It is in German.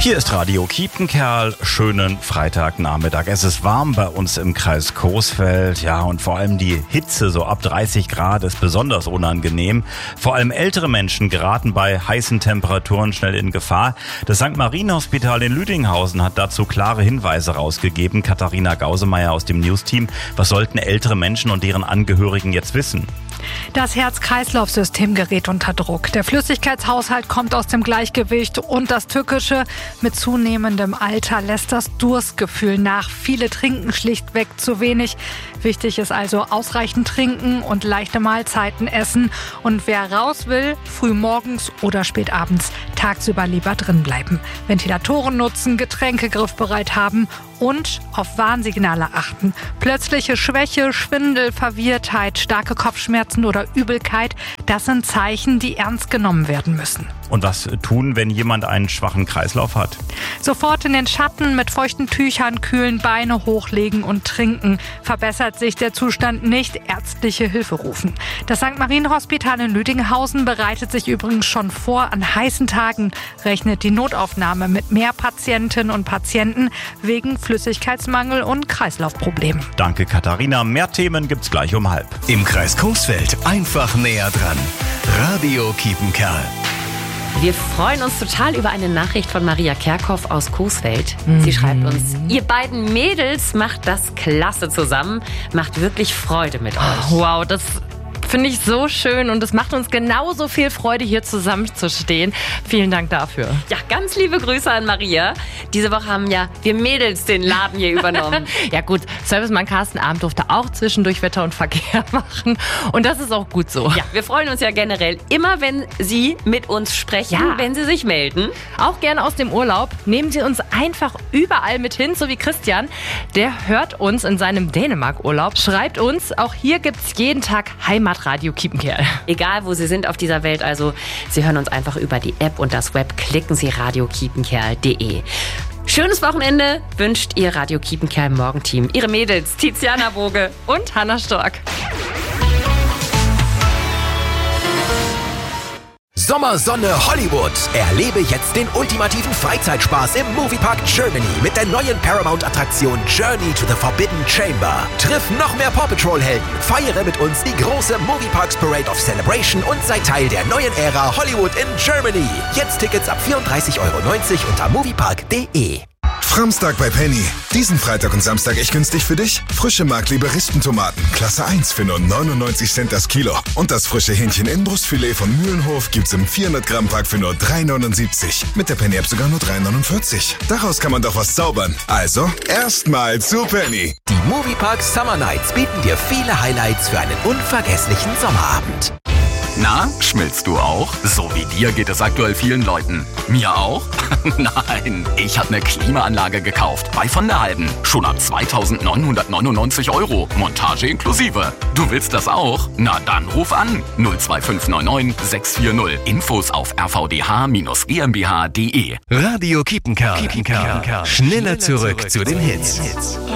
Hier ist Radio Kiepenkerl. Schönen Freitagnachmittag. Es ist warm bei uns im Kreis Coesfeld. Ja, und vor allem die Hitze, so ab 30 Grad, ist besonders unangenehm. Vor allem ältere Menschen geraten bei heißen Temperaturen schnell in Gefahr. Das St. Marienhospital in Lüdinghausen hat dazu klare Hinweise rausgegeben. Katharina Gausemeyer aus dem News-Team. Was sollten ältere Menschen und deren Angehörigen jetzt wissen? Das Herz-Kreislauf-System gerät unter Druck. Der Flüssigkeitshaushalt kommt aus dem Gleichgewicht und das Tückische: mit zunehmendem Alter lässt das Durstgefühl nach. Viele trinken schlichtweg zu wenig. Wichtig ist also ausreichend trinken und leichte Mahlzeiten essen. Und wer raus will, früh morgens oder spät abends, tagsüber lieber drin bleiben. Ventilatoren nutzen, Getränke griffbereit haben und auf Warnsignale achten. Plötzliche Schwäche, Schwindel, Verwirrtheit, starke Kopfschmerzen oder Übelkeit, das sind Zeichen, die ernst genommen werden müssen. Und was tun, wenn jemand einen schwachen Kreislauf hat? Sofort in den Schatten, mit feuchten Tüchern kühlen, Beine hochlegen und trinken. Verbessert sich der Zustand nicht, ärztliche Hilfe rufen. Das St. Marienhospital in Lüdinghausen bereitet sich übrigens schon vor. An heißen Tagen rechnet die Notaufnahme mit mehr Patientinnen und Patienten wegen Flüssigkeitsmangel und Kreislaufproblemen. Danke, Katharina. Mehr Themen gibt's gleich um 12:30. Im Kreis Coesfeld einfach näher dran. Radio Kiepenkerl. Wir freuen uns total über eine Nachricht von Maria Kerkhoff aus Coesfeld. Sie schreibt uns: Ihr beiden Mädels macht das klasse zusammen. Macht wirklich Freude mit euch. Wow, das finde ich so schön und es macht uns genauso viel Freude, hier zusammenzustehen. Vielen Dank dafür. Ja, ganz liebe Grüße an Maria. Diese Woche haben ja wir Mädels den Laden hier übernommen. Ja gut, Servicemann Carsten Abend durfte auch zwischendurch Wetter und Verkehr machen und das ist auch gut so. Ja, wir freuen uns ja generell immer, wenn Sie mit uns sprechen, wenn Sie sich melden. Auch gerne aus dem Urlaub. Nehmen Sie uns einfach überall mit hin, so wie Christian. Der hört uns in seinem Dänemark-Urlaub. Schreibt uns, auch hier gibt's jeden Tag Heimatradio Kiepenkerl. Egal, wo Sie sind auf dieser Welt, also Sie hören uns einfach über die App und das Web. Klicken Sie radiokiepenkerl.de. Schönes Wochenende wünscht Ihr Radio Kiepenkerl Morgenteam. Ihre Mädels Tiziana Boge Und Hanna Stork. Sommersonne Hollywood. Erlebe jetzt den ultimativen Freizeitspaß im Moviepark Germany mit der neuen Paramount-Attraktion Journey to the Forbidden Chamber. Triff noch mehr Paw Patrol-Helden, feiere mit uns die große Movieparks Parade of Celebration und sei Teil der neuen Ära Hollywood in Germany. Jetzt Tickets ab 34,90 € unter moviepark.de. Framstag bei Penny. Diesen Freitag und Samstag echt günstig für dich. Frische Markliebe Ristentomaten, Klasse 1 für nur 99 Cent das Kilo. Und das frische Hähnchen-Innenbrustfilet von Mühlenhof gibt's im 400-Gramm-Pack für nur 3,79. Mit der Penny-App sogar nur 3,49. Daraus kann man doch was zaubern. Also, erstmal zu Penny. Die Moviepark Summer Nights bieten dir viele Highlights für einen unvergesslichen Sommerabend. Na, schmilzt du auch? So wie dir geht es aktuell vielen Leuten. Mir auch? Nein, ich habe eine Klimaanlage gekauft. Bei von der Halben. Schon ab 2.999 €. Montage inklusive. Du willst das auch? Na dann ruf an. 02599 640. Infos auf rvdh-gmbh.de. Radio Kiepenkerl. Schneller zurück zu den Hits.